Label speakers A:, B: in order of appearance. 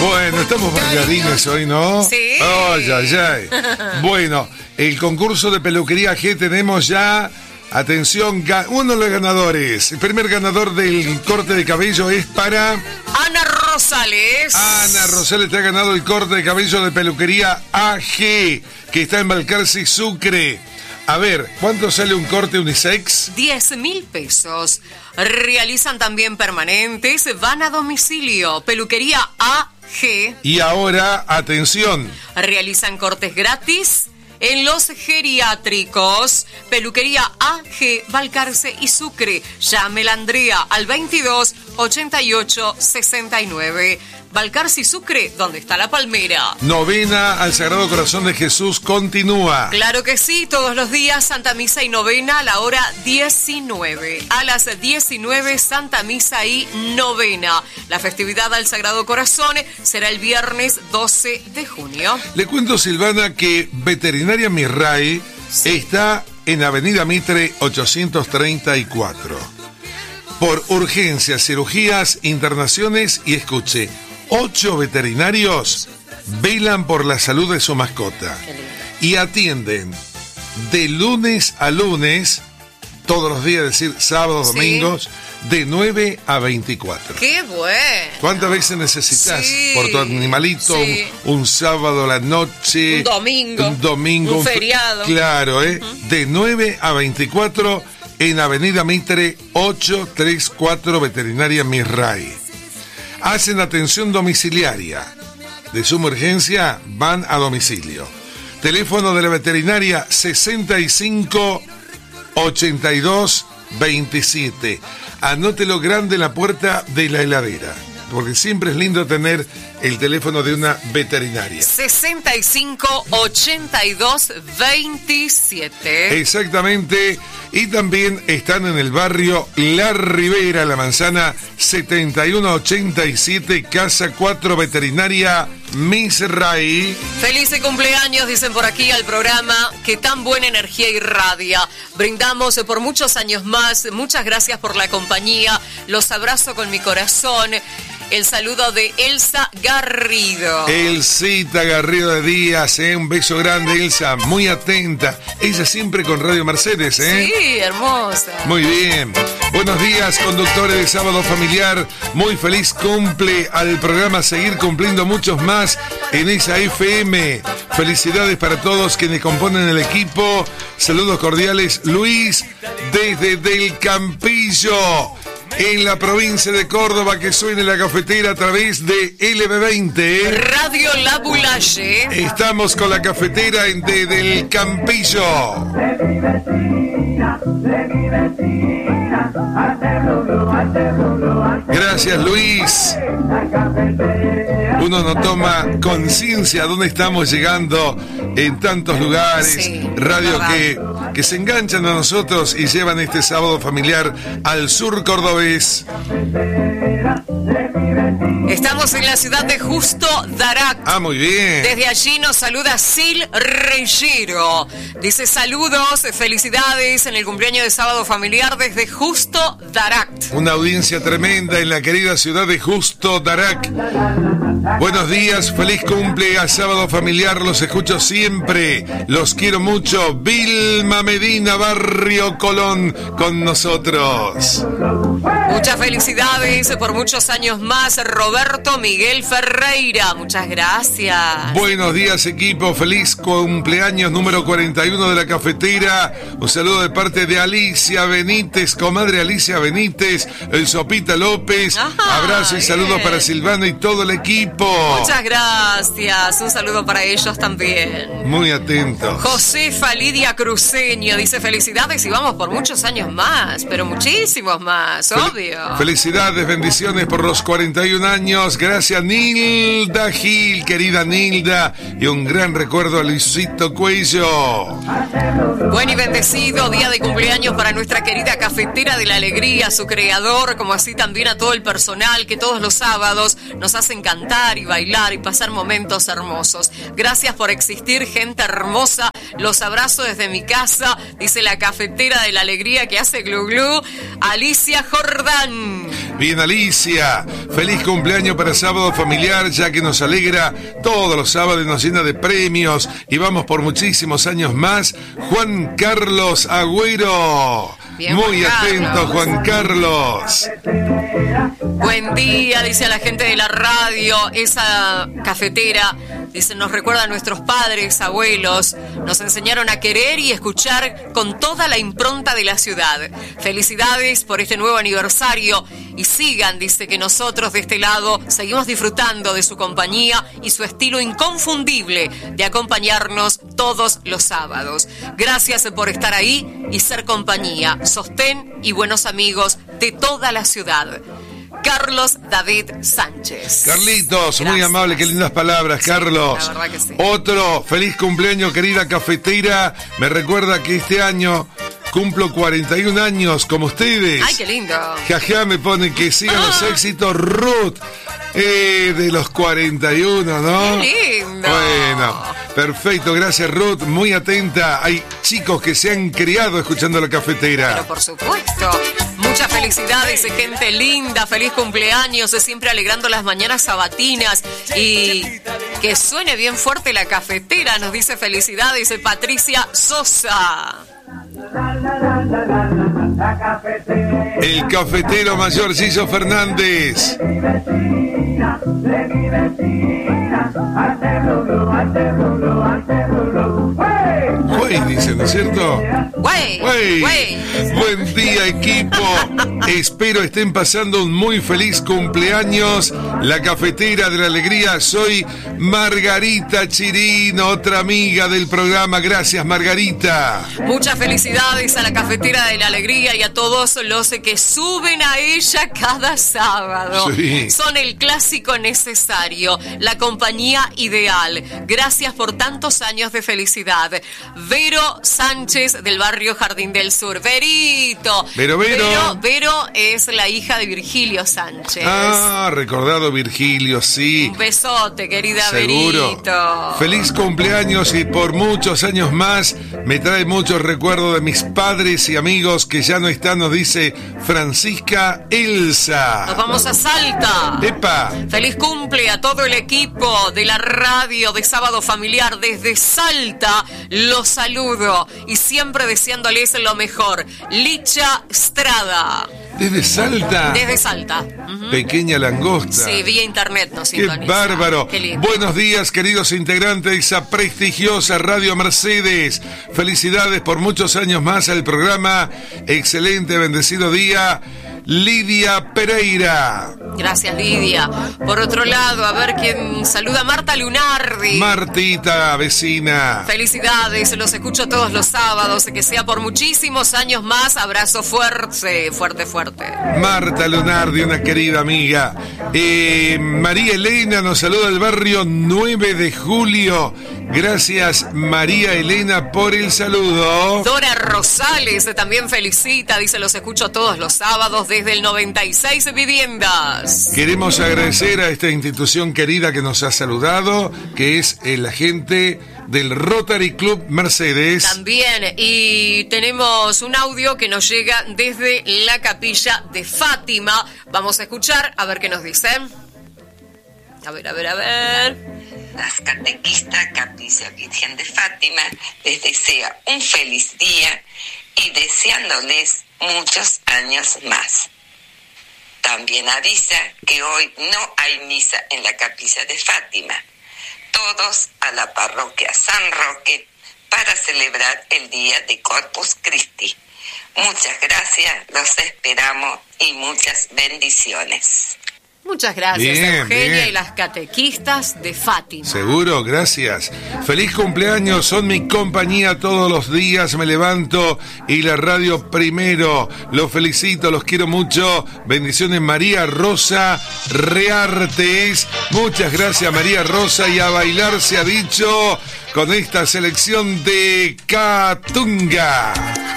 A: Bueno, estamos bailarines hoy, ¿no?
B: Sí.
A: Ay, ay, ay. Bueno, el concurso de peluquería G tenemos ya. Atención, uno de los ganadores. El primer ganador del corte de cabello es para...
B: Ana Rosales.
A: Ana Rosales te ha ganado el corte de cabello de peluquería AG, que está en Balcarce, Sucre. A ver, ¿cuánto sale un corte unisex?
B: 10.000 pesos. Realizan también permanentes, van a domicilio. Peluquería AG.
A: Y ahora, atención.
B: Realizan cortes gratis en los geriátricos. Peluquería AG, Balcarce y Sucre. Llámela Andrea al 22 88 69. Balcarce y Sucre, donde está la palmera.
A: Novena al Sagrado Corazón de Jesús continúa.
B: Claro que sí, todos los días Santa Misa y novena a la hora 19. A las 19 Santa Misa y novena. La festividad al Sagrado Corazón será el viernes 12 de junio.
A: Le cuento, Silvana, que Veterinaria Mirray está en Avenida Mitre 834. Por urgencias, cirugías, internaciones y escuche, 8 veterinarios velan por la salud de su mascota y atienden de lunes a lunes, todos los días, es decir, sábados, domingos, de 9 a 24.
B: ¡Qué bueno!
A: ¿Cuántas veces necesitas por tu animalito? Un sábado a la noche. Un domingo.
B: Un feriado.
A: Claro, De 9 a 24 en Avenida Mitre 834, Veterinaria Mirray. Hacen atención domiciliaria. De suma urgencia, van a domicilio. Teléfono de la veterinaria 65 82 27. Anótelo grande en la puerta de la heladera, porque siempre es lindo tener el teléfono de una veterinaria. 65 82 27. Exactamente. Y también están en el barrio La Ribera, La Manzana 7187, Casa 4, Veterinaria Mirray.
B: Feliz cumpleaños, dicen por aquí, al programa que tan buena energía irradia. Brindamos por muchos años más. Muchas gracias por la compañía. Los abrazo con mi corazón. El saludo de Elsa Garrido.
A: Elsita Garrido de Díaz, un beso grande, Elsa, muy atenta. Ella siempre con Radio Mercedes,
B: Sí, hermosa.
A: Muy bien. Buenos días, conductores de Sábado Familiar. Muy feliz cumple al programa, seguir cumpliendo muchos más en esa FM. Felicidades para todos quienes componen el equipo. Saludos cordiales, Luis, desde Del Campillo, en la provincia de Córdoba, que suene la cafetera a través de LB20.
B: Radio La Boulaye.
A: Estamos con la cafetera desde el Campillo. Gracias, Luis. Uno no toma conciencia de dónde estamos llegando en tantos lugares. Radio que se enganchan a nosotros y llevan este sábado familiar al sur cordobés.
B: Estamos en la ciudad de Justo Daract.
A: Muy bien.
B: Desde allí nos saluda Sil Reyero. Dice saludos, felicidades en el cumpleaños de sábado familiar desde Justo Daract.
A: Una audiencia tremenda en la querida ciudad de Justo Daract. Buenos días, feliz cumple a sábado familiar, los escucho siempre, los quiero mucho. Vilma Medina, Barrio Colón, con nosotros.
B: Muchas felicidades por muchos años más, Roberto Miguel Ferreira, muchas gracias.
A: Buenos días, equipo, feliz cumpleaños número 41 de la cafetera. Un saludo de parte de Alicia Benítez, comadre Alicia Benítez, el Sopita López. Abrazo y saludos para Silvana y todo el equipo.
B: Muchas gracias, un saludo para ellos también.
A: Muy atentos.
B: Josefa Lidia Cruceño dice felicidades y vamos por muchos años más, pero muchísimos más, obvio.
A: Felicidades, bendiciones por los 41 años. Gracias, Nilda Gil, querida Nilda, y un gran recuerdo a Luisito Cuello.
B: Buen y bendecido día de cumpleaños para nuestra querida cafetera de la alegría, su creador, como así también a todo el personal que todos los sábados nos hacen cantar y bailar y pasar momentos hermosos. Gracias por existir, gente hermosa. Los abrazo desde mi casa, dice la cafetera de la alegría que hace glu glu, Alicia Jordán.
A: Bien, Alicia, feliz cumpleaños para sábado familiar, ya que nos alegra todos los sábados, nos llena de premios y vamos por muchísimos años más. Juan Carlos Agüero.
B: Bien,
A: muy atento, Juan Carlos.
B: Buen día, dice a la gente de la radio. Esa cafetera, dice, nos recuerda a nuestros padres, abuelos. Nos enseñaron a querer y escuchar con toda la impronta de la ciudad. Felicidades por este nuevo aniversario. Y sigan, dice, que nosotros de este lado seguimos disfrutando de su compañía y su estilo inconfundible de acompañarnos todos los sábados. Gracias por estar ahí y ser compañía, sostén y buenos amigos de toda la ciudad. Carlos David Sánchez.
A: Carlitos,
B: gracias.
A: Muy amable, qué lindas palabras, sí, Carlos.
B: La verdad que sí.
A: Otro, feliz cumpleaños, querida cafetera. Me recuerda que este año cumplo 41 años como ustedes.
B: Ay, qué lindo.
A: Jaja, me pone que sigan los éxitos. Ruth, de los 41, ¿no?
B: Qué lindo.
A: Bueno, perfecto, gracias Ruth, muy atenta. Hay chicos que se han criado escuchando la cafetera.
B: Pero por supuesto, muchas felicidades, gente linda, feliz cumpleaños, siempre alegrando las mañanas sabatinas y que suene bien fuerte la cafetera, nos dice felicidades, Patricia Sosa.
A: El cafetero mayor Gillo Fernández. Güey, dice, ¿no es cierto?
B: Güey.
A: Buen día, equipo. Espero estén pasando un muy feliz cumpleaños. La cafetera de la alegría. Soy Margarita Chirino, otra amiga del programa. Gracias, Margarita.
B: Muchas felicidades a la cafetera de la alegría y a todos los que suben a ella cada sábado.
A: Sí.
B: Son el clásico necesario, la compañía ideal. Gracias por tantos años de felicidad. Vero Sánchez del barrio Jardín del Sur. Verito. Vero es la hija de Virgilio Sánchez.
A: Ah, recordado Virgilio, sí.
B: Un besote, querida
A: Seguro.
B: Verito.
A: Feliz cumpleaños y por muchos años más. Me trae muchos recuerdos de mis padres y amigos que ya no están, nos dice Francisca Elsa.
B: Nos vamos a Salta.
A: ¡Epa!
B: Feliz cumple a todo el equipo de la radio de Sábado Familiar desde Salta. Los saludo y siempre deseándoles lo mejor. Licha Estrada.
A: ¿Desde Salta?
B: Desde Salta. Uh-huh.
A: Pequeña langosta.
B: Sí, vía internet nos
A: ¡Qué
B: sintoniza.
A: bárbaro!
B: Qué lindo.
A: Buenos días, queridos integrantes de esa prestigiosa Radio Mercedes. Felicidades por muchos años más al programa. Excelente, bendecido día. Lidia Pereira.
B: Gracias, Lidia. Por otro lado, a ver quién saluda. Marta Lunardi.
A: Martita, vecina.
B: Felicidades, los escucho todos los sábados. Que sea por muchísimos años más. Abrazo fuerte, fuerte, fuerte.
A: Marta Lunardi, una querida amiga. María Elena nos saluda del barrio 9 de Julio. Gracias, María Elena, por el saludo.
B: Dora Rosales también felicita, dice, los escucho todos los sábados desde el 96 Viviendas.
A: Queremos agradecer a esta institución querida que nos ha saludado, que es la gente del Rotary Club Mercedes.
B: También, y tenemos un audio que nos llega desde la capilla de Fátima. Vamos a escuchar, a ver qué nos dicen. A ver.
C: Las catequistas Capilla Virgen de Fátima les desea un feliz día y deseándoles muchos años más. También avisa que hoy no hay misa en la Capilla de Fátima. Todos a la parroquia San Roque para celebrar el día de Corpus Christi. Muchas gracias, los esperamos y muchas bendiciones.
B: Muchas gracias,
A: Bien,
B: Eugenia,
A: bien.
B: y las catequistas de Fátima.
A: Seguro, gracias. Feliz cumpleaños, son mi compañía todos los días, me levanto y la radio primero. Los felicito, los quiero mucho. Bendiciones, María Rosa Reartes. Muchas gracias, María Rosa, y a bailar se ha dicho con esta selección de Catunga.